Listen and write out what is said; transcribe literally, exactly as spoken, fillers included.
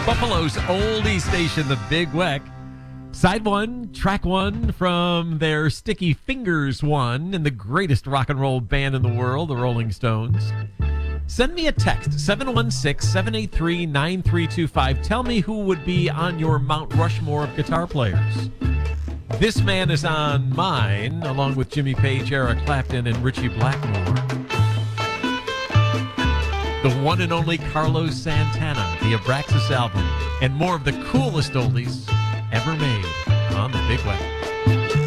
Buffalo's oldie station, the Big Weck. Side one, track one from their Sticky Fingers one, and the greatest rock and roll band in the world, the Rolling Stones. Send me a text, seven one six, seven eight three, nine three two five. Tell me who would be on your Mount Rushmore of guitar players. This man is on mine, along with Jimmy Page, Eric Clapton, and Ritchie Blackmore. The one and only Carlos Santana, the Abraxas album, and more of the coolest oldies ever made on the Big Weck.